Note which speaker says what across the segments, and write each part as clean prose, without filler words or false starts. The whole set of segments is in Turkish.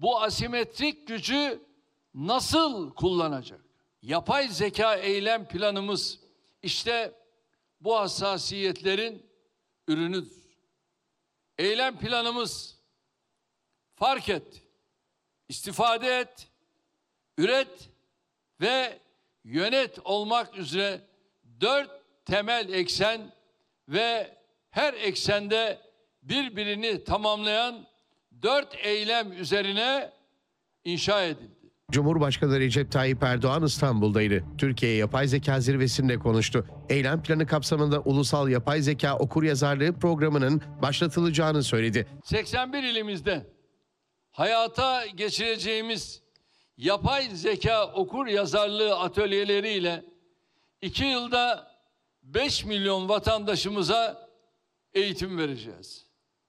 Speaker 1: bu asimetrik gücü nasıl kullanacak? Yapay zeka eylem planımız işte bu hassasiyetlerin ürünüdür. Eylem planımız fark et, istifade et, üret ve yönet olmak üzere 4 temel eksen ve her eksende birbirini tamamlayan 4 eylem üzerine inşa edildi.
Speaker 2: Cumhurbaşkanı Recep Tayyip Erdoğan İstanbul'daydı. Türkiye Yapay Zeka Zirvesi'nde konuştu. Eylem planı kapsamında Ulusal Yapay Zeka Okuryazarlığı programının başlatılacağını söyledi.
Speaker 1: 81 ilimizde hayata geçireceğimiz yapay zeka okuryazarlığı atölyeleriyle 2 yılda 5 milyon vatandaşımıza eğitim vereceğiz.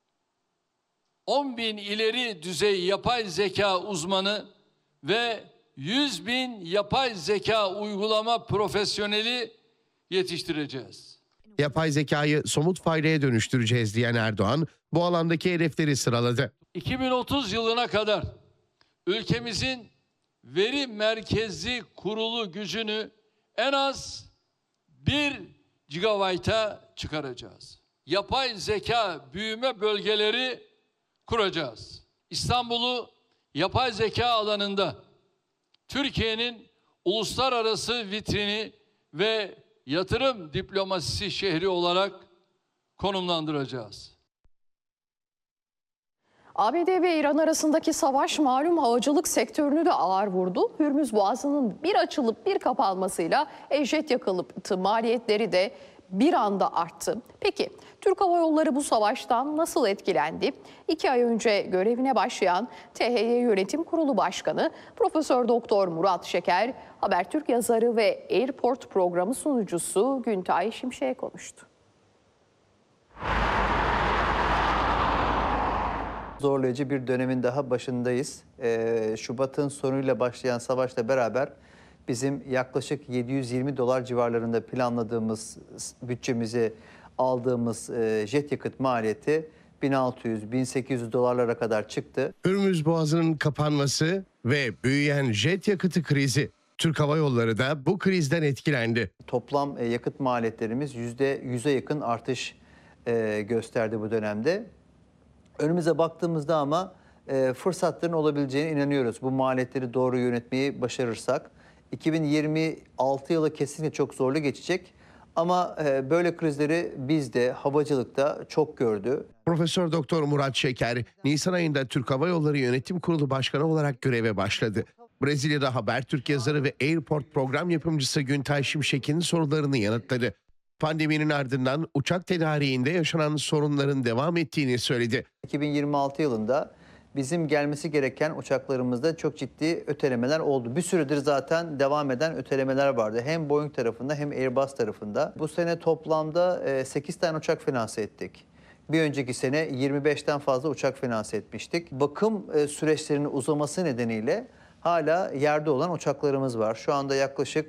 Speaker 1: 10 bin ileri düzey yapay zeka uzmanı ve 100 bin yapay zeka uygulama profesyoneli yetiştireceğiz.
Speaker 2: Yapay zekayı somut faydaya dönüştüreceğiz diyen Erdoğan, bu alandaki hedefleri sıraladı.
Speaker 1: 2030 yılına kadar ülkemizin veri merkezli kurulu gücünü en az 1 gigabayta çıkaracağız. Yapay zeka büyüme bölgeleri kuracağız. İstanbul'u yapay zeka alanında Türkiye'nin uluslararası vitrini ve yatırım diplomasisi şehri olarak konumlandıracağız.
Speaker 3: ABD ve İran arasındaki savaş malum havacılık sektörünü de ağır vurdu. Hürmüz Boğazı'nın bir açılıp bir kapanmasıyla jet yakıtı maliyetleri de bir anda arttı. Peki Türk Hava Yolları bu savaştan nasıl etkilendi? 2 ay önce görevine başlayan THY Yönetim Kurulu Başkanı Profesör Doktor Murat Şeker, Habertürk yazarı ve Airport programı sunucusu Güntay Şimşek'e konuştu.
Speaker 4: Zorlayıcı bir dönemin daha başındayız. Şubat'ın sonuyla başlayan savaşla beraber bizim yaklaşık $720 civarlarında planladığımız bütçemizi aldığımız jet yakıt maliyeti 1600-1800 dolarlara kadar çıktı.
Speaker 2: Hürmüz Boğazı'nın kapanması ve büyüyen jet yakıtı krizi. Türk Hava Yolları da bu krizden etkilendi.
Speaker 4: Toplam yakıt maliyetlerimiz %100'e yakın artış gösterdi bu dönemde. Önümüze baktığımızda ama fırsatların olabileceğine inanıyoruz. Bu maliyetleri doğru yönetmeyi başarırsak. 2026 yılı kesinlikle çok zorlu geçecek. Ama böyle krizleri biz de havacılıkta çok gördü.
Speaker 2: Profesör Doktor Murat Şeker, Nisan ayında Türk Hava Yolları Yönetim Kurulu Başkanı olarak göreve başladı. Brezilya'da Habertürk yazarı ve Airport program yapımcısı Güntay Şimşek'in sorularını yanıtladı. Pandeminin ardından uçak tedariğinde yaşanan sorunların devam ettiğini söyledi.
Speaker 4: 2026 yılında bizim gelmesi gereken uçaklarımızda çok ciddi ötelemeler oldu. Bir süredir zaten devam eden ötelemeler vardı. Hem Boeing tarafında hem Airbus tarafında. Bu sene toplamda 8 tane uçak finanse ettik. Bir önceki sene 25'ten fazla uçak finanse etmiştik. Bakım süreçlerinin uzaması nedeniyle hala yerde olan uçaklarımız var. Şu anda yaklaşık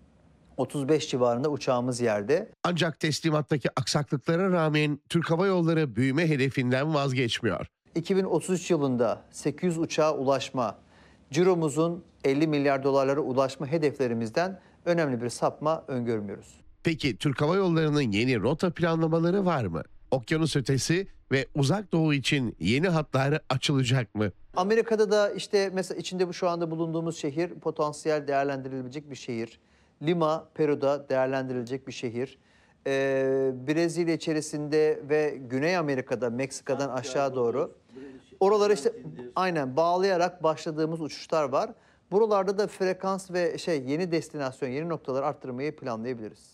Speaker 4: 35 civarında uçağımız yerde.
Speaker 2: Ancak teslimattaki aksaklıklara rağmen Türk Hava Yolları büyüme hedefinden vazgeçmiyor.
Speaker 4: 2033 yılında 800 uçağa ulaşma, ciromuzun 50 milyar dolarlara ulaşma hedeflerimizden önemli bir sapma öngörmüyoruz.
Speaker 2: Peki Türk Hava Yolları'nın yeni rota planlamaları var mı? Okyanus ötesi ve uzak doğu için yeni hatlar açılacak mı?
Speaker 4: Amerika'da da işte mesela içinde şu anda bulunduğumuz şehir potansiyel değerlendirilebilecek bir şehir. Lima, Peru'da değerlendirilecek bir şehir. Brezilya içerisinde ve Güney Amerika'da, Meksika'dan aşağı doğru. Oraları işte aynen bağlayarak başladığımız uçuşlar var. Buralarda da frekans ve yeni destinasyon, yeni noktaları arttırmayı planlayabiliriz.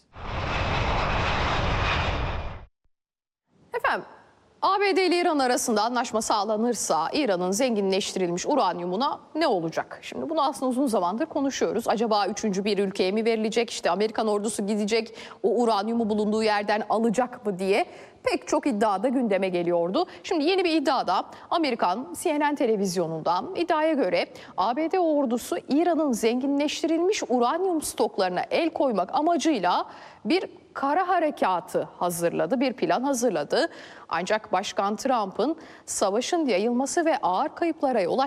Speaker 3: Efendim, ABD ile İran arasında anlaşma sağlanırsa İran'ın zenginleştirilmiş uranyumuna ne olacak? Şimdi bunu aslında uzun zamandır konuşuyoruz. Acaba üçüncü bir ülkeye mi verilecek? İşte Amerikan ordusu gidecek, o uranyumu bulunduğu yerden alacak mı diye pek çok iddia da gündeme geliyordu. Şimdi yeni bir iddiada Amerikan CNN televizyonundan iddiaya göre ABD ordusu İran'ın zenginleştirilmiş uranyum stoklarına el koymak amacıyla bir kara harekatı hazırladı, bir plan hazırladı. Ancak Başkan Trump'ın savaşın yayılması ve ağır kayıplara yol